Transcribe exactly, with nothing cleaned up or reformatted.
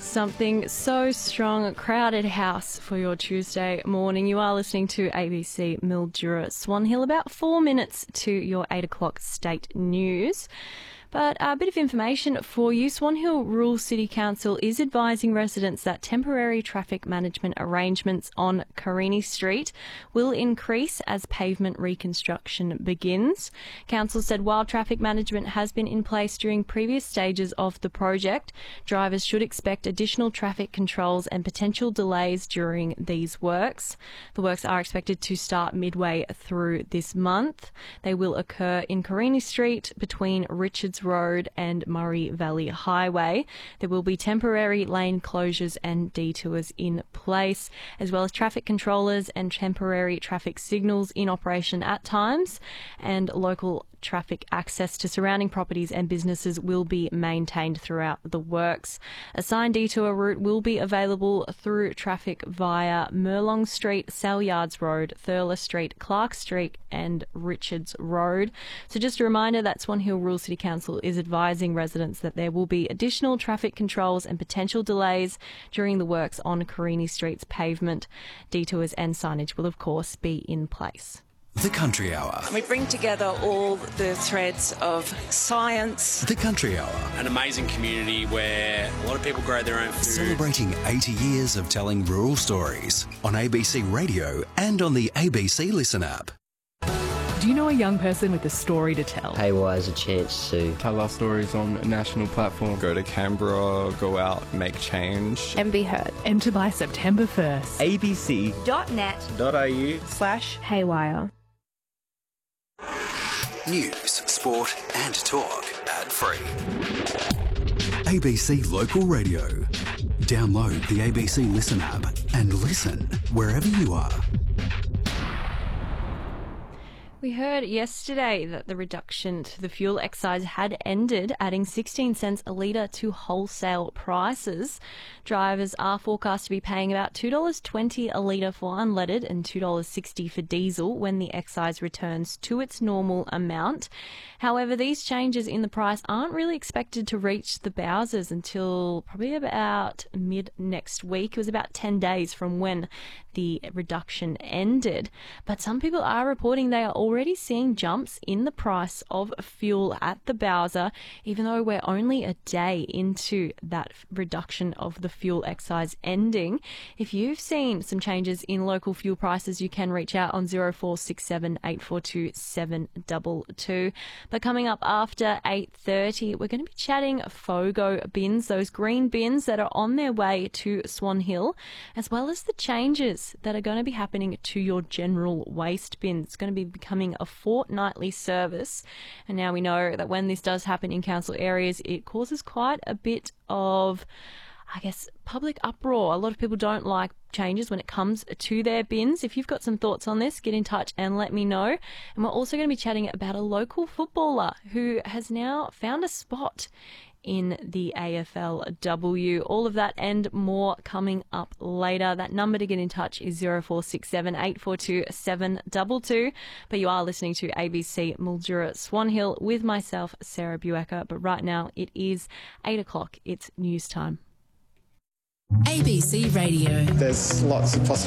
Something so strong, a crowded house for your Tuesday morning. You are listening to A B C Mildura Swan Hill, about four minutes to your eight o'clock state news. But a bit of information for you. Swan Hill Rural City Council is advising residents that temporary traffic management arrangements on Carini Street will increase as pavement reconstruction begins. Council said while traffic management has been in place during previous stages of the project, drivers should expect additional traffic controls and potential delays during these works. The works are expected to start midway through this month. They will occur in Carini Street between Richards Road and Murray Valley Highway. There will be temporary lane closures and detours in place, as well as traffic controllers and temporary traffic signals in operation at times, and local traffic access to surrounding properties and businesses will be maintained throughout the works. A signed detour route will be available through traffic via Merlong Street, Salyards Road, Thurler Street, Clark Street and Richards Road. So just a reminder that Swan Hill Rural City Council is advising residents that there will be additional traffic controls and potential delays during the works on Carini Street's pavement. Detours and signage will of course be in place. The Country Hour. We bring together all the threads of science. The Country Hour. An amazing community where a lot of people grow their own food. Celebrating eighty years of telling rural stories on A B C Radio and on the A B C Listen app. Do you know a young person with a story to tell? Haywire has a chance to tell our stories on a national platform. Go to Canberra, go out, make change. And be heard. Enter by September first. A B C dot net dot I U slash Haywire. News, sport and talk ad-free. A B C Local Radio. Download the A B C Listen app and listen wherever you are. We heard yesterday that the reduction to the fuel excise had ended, adding sixteen cents a litre to wholesale prices. Drivers are forecast to be paying about two dollars twenty a litre for unleaded and two dollars sixty for diesel when the excise returns to its normal amount. However, these changes in the price aren't really expected to reach the Bowsers until probably about mid next week. It was about ten days from when the reduction ended. But some people are reporting they are already seeing jumps in the price of fuel at the Bowser, even though we're only a day into that reduction of the fuel excise ending. If you've seen some changes in local fuel prices, you can reach out on zero four six seven, eight four two, seven two two. But coming up after eight thirty, we're going to be chatting FOGO bins, those green bins that are on their way to Swan Hill, as well as the changes that are going to be happening to your general waste bin. It's going to be becoming a fortnightly service, and now we know that when this does happen in council areas, it causes quite a bit of, I guess, public uproar. A lot of people don't like changes when it comes to their bins. If you've got some thoughts on this, get in touch and let me know. And we're also going to be chatting about a local footballer who has now found a spot in the A F L W. All of that and more coming up later. That number to get in touch is zero four six seven, eight four two, seven two two. But you are listening to A B C Mildura Swan Hill with myself, Sarah Buecker. But right now it is eight o'clock. It's news time. A B C Radio. There's lots of possibilities.